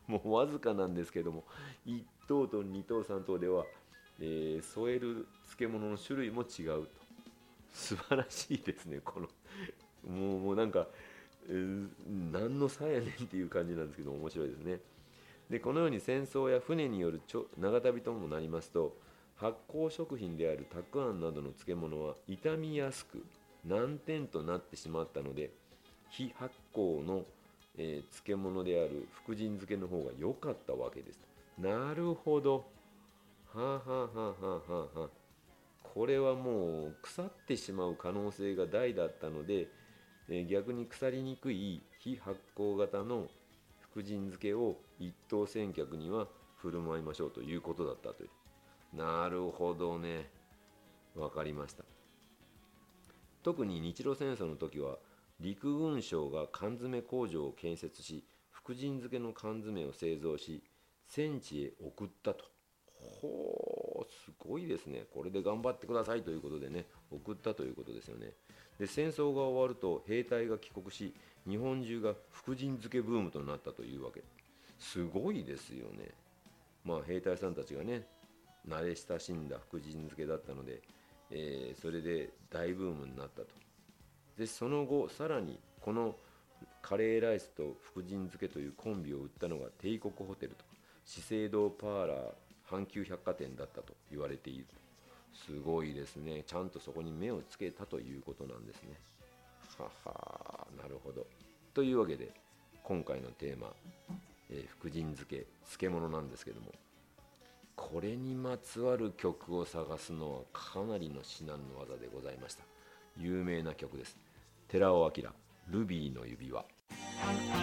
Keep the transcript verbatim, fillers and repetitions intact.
もうわずかなんですけども、いち等とに等さん等では、えー添える漬物の種類も違うと。素晴らしいですね、このもうもうなんか、えー何の差やねんっていう感じなんですけど面白いですね。でこのように戦争や船によるちょ長旅ともなりますと、発酵食品であるたくあんなどの漬物は傷みやすく難点となってしまったので、非発酵の、えー漬物である福神漬けの方が良かったわけです。なるほど。はあ、はあはあはあはあはあ、これはもう腐ってしまう可能性が大だったので、えー逆に腐りにくい非発酵型の福神漬けを一等船客には振る舞いましょうということだったという。なるほどね。わかりました。特に日露戦争の時は陸軍省が缶詰工場を建設し、福神漬けの缶詰を製造し戦地へ送ったと。ほう、すごいですね。これで頑張ってくださいということでね、送ったということですよね。で戦争が終わると兵隊が帰国し、日本中が福神漬けブームとなったというわけ。すごいですよね。まあ兵隊さんたちがね、慣れ親しんだ福神漬けだったので、えーそれで大ブームになったと。でその後さらにこのカレーライスと福神漬けというコンビを売ったのが帝国ホテルと資生堂パーラー阪急百貨店だったと言われている。すごいですね。ちゃんとそこに目をつけたということなんですね。はは、なるほど。というわけで今回のテーマ、えー福神漬け漬物なんですけども、これにまつわる曲を探すのはかなりの至難の技でございました。有名な曲です。寺尾明ルビーの指輪。